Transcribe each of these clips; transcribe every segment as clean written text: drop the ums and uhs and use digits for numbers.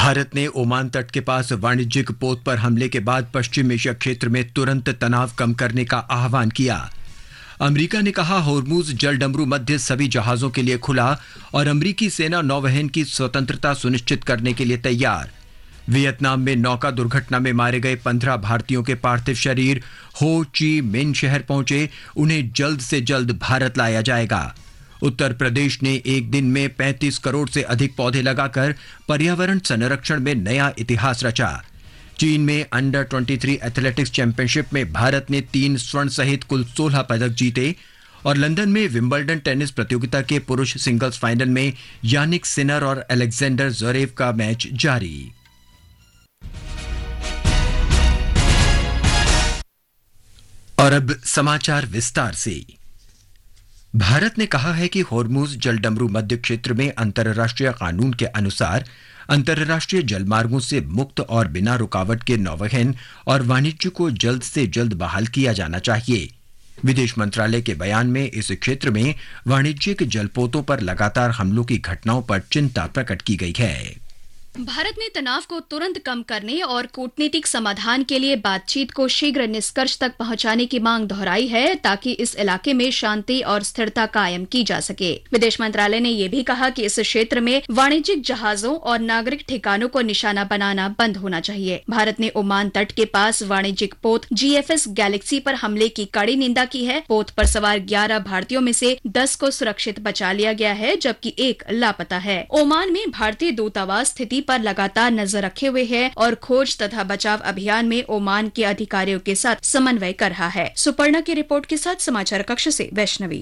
भारत ने ओमान तट के पास वाणिज्यिक पोत पर हमले के बाद पश्चिम एशिया क्षेत्र में तुरंत तनाव कम करने का आह्वान किया। अमेरिका ने कहा होर्मुज जलडमरू मध्य सभी जहाजों के लिए खुला और अमेरिकी सेना नौवहन की स्वतंत्रता सुनिश्चित करने के लिए तैयार। वियतनाम में नौका दुर्घटना में मारे गए 15 भारतीयों के पार्थिव शरीर हो ची मिन शहर पहुंचे, उन्हें जल्द से जल्द भारत लाया जाएगा। उत्तर प्रदेश ने एक दिन में 35 करोड़ से अधिक पौधे लगाकर पर्यावरण संरक्षण में नया इतिहास रचा। चीन में अंडर 23 एथलेटिक्स चैंपियनशिप में भारत ने 3 स्वर्ण सहित कुल 16 पदक जीते और लंदन में विंबलडन टेनिस प्रतियोगिता के पुरुष सिंगल्स फाइनल में यानिक सिनर और अलेक्जेंडर ज़वेरेव का मैच जारी। और अब समाचार विस्तार से। भारत ने कहा है कि होर्मुज जलडमरू मध्य क्षेत्र में अंतर्राष्ट्रीय कानून के अनुसार अंतर्राष्ट्रीय जलमार्गों से मुक्त और बिना रुकावट के नौवहन और वाणिज्य को जल्द से जल्द बहाल किया जाना चाहिए। विदेश मंत्रालय के बयान में इस क्षेत्र में वाणिज्यिक जलपोतों पर लगातार हमलों की घटनाओं पर चिंता प्रकट की गई है। भारत ने तनाव को तुरंत कम करने और कूटनीतिक समाधान के लिए बातचीत को शीघ्र निष्कर्ष तक पहुंचाने की मांग दोहराई है ताकि इस इलाके में शांति और स्थिरता कायम की जा सके। विदेश मंत्रालय ने यह भी कहा कि इस क्षेत्र में वाणिज्यिक जहाजों और नागरिक ठिकानों को निशाना बनाना बंद होना चाहिए। भारत ने ओमान तट के पास वाणिज्यिक पोत GFS गैलेक्सी पर हमले की कड़ी निंदा की है। पोत पर सवार 11 भारतीयों में से 10 को सुरक्षित बचा लिया गया है, जबकि 1 लापता है। ओमान में भारतीय दूतावास स्थिति पर लगातार नजर रखे हुए है और खोज तथा बचाव अभियान में ओमान के अधिकारियों के साथ समन्वय कर रहा है। सुपर्णा की रिपोर्ट के साथ समाचार कक्ष से वैष्णवी।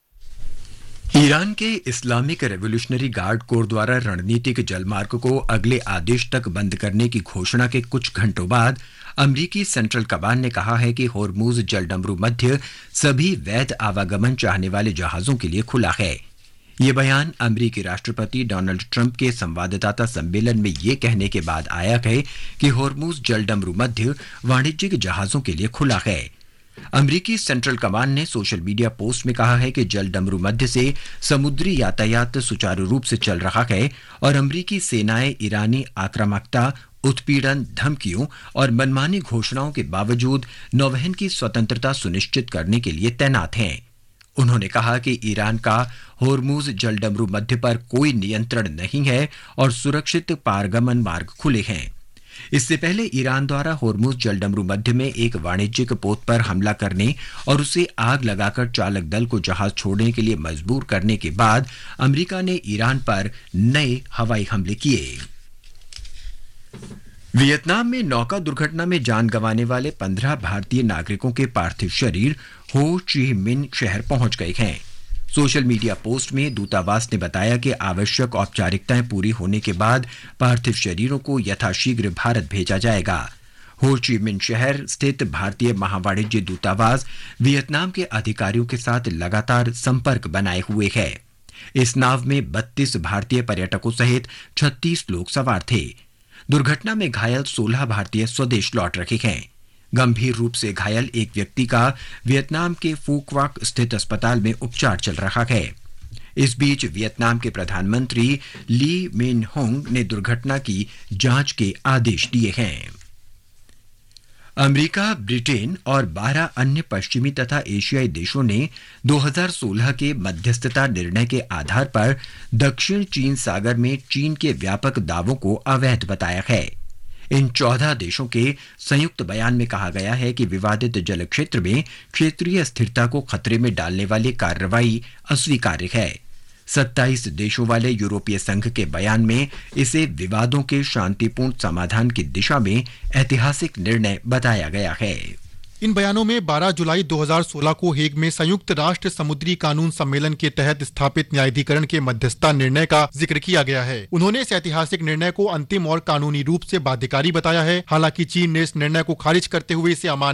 ईरान के इस्लामिक रेवोल्यूशनरी गार्ड कोर द्वारा रणनीतिक जलमार्ग को अगले आदेश तक बंद करने की घोषणा के कुछ घंटों बाद अमरीकी सेंट्रल कमांड ने कहा है कि होर्मुज जलडमरू मध्य सभी वैध आवागमन चाहने वाले जहाजों के लिए खुला है। ये बयान अमेरिकी राष्ट्रपति डोनाल्ड ट्रंप के संवाददाता सम्मेलन में ये कहने के बाद आया है कि होर्मुज जलडमरू मध्य वाणिज्यिक जहाजों के लिए खुला है। अमेरिकी सेंट्रल कमांड ने सोशल मीडिया पोस्ट में कहा है कि जलडमरू मध्य से समुद्री यातायात सुचारू रूप से चल रहा है और अमेरिकी सेनाएं ईरानी आक्रामकता, उत्पीड़न, धमकियों और मनमानी घोषणाओं के बावजूद नौवहन की स्वतंत्रता सुनिश्चित करने के लिए तैनात हैं। उन्होंने कहा कि ईरान का होर्मुज जलडमरू मध्य पर कोई नियंत्रण नहीं है और सुरक्षित पारगमन मार्ग खुले हैं। इससे पहले ईरान द्वारा होर्मुज जलडमरू मध्य में एक वाणिज्यिक पोत पर हमला करने और उसे आग लगाकर चालक दल को जहाज छोड़ने के लिए मजबूर करने के बाद अमेरिका ने ईरान पर नए हवाई हमले किए। वियतनाम में नौका दुर्घटना में जान गंवाने वाले 15 भारतीय नागरिकों के पार्थिव शरीर हो ची मिन शहर पहुंच गए हैं। सोशल मीडिया पोस्ट में दूतावास ने बताया कि आवश्यक औपचारिकताएं पूरी होने के बाद पार्थिव शरीरों को यथाशीघ्र भारत भेजा जाएगा। हो ची मिन शहर स्थित भारतीय महावाणिज्य दूतावास वियतनाम के अधिकारियों के साथ लगातार संपर्क बनाए हुए है। इस नाव में 32 भारतीय पर्यटकों सहित 36 लोग सवार थे। दुर्घटना में घायल 16 भारतीय स्वदेश लौट रहे हैं। गंभीर रूप से घायल एक व्यक्ति का वियतनाम के फू क्वाक स्थित अस्पताल में उपचार चल रहा है। इस बीच वियतनाम के प्रधानमंत्री ली मिन होंग ने दुर्घटना की जांच के आदेश दिए हैं। अमेरिका, ब्रिटेन और 12 अन्य पश्चिमी तथा एशियाई देशों ने 2016 के मध्यस्थता निर्णय के आधार पर दक्षिण चीन सागर में चीन के व्यापक दावों को अवैध बताया है। इन 14 देशों के संयुक्त बयान में कहा गया है कि विवादित जल क्षेत्र में क्षेत्रीय स्थिरता को खतरे में डालने वाली कार्रवाई अस्वीकार्य है। 27 देशों वाले यूरोपीय संघ के बयान में इसे विवादों के शांतिपूर्ण समाधान की दिशा में ऐतिहासिक निर्णय बताया गया है। इन बयानों में 12 जुलाई 2016 को हेग में संयुक्त राष्ट्र समुद्री कानून सम्मेलन के तहत स्थापित न्यायाधिकरण के मध्यस्थता निर्णय का जिक्र किया गया है। उन्होंने इस ऐतिहासिक निर्णय को अंतिम और कानूनी रूप से बाध्यकारी बताया है। हालांकि चीन ने इस निर्णय को खारिज करते हुए इसे अमान्य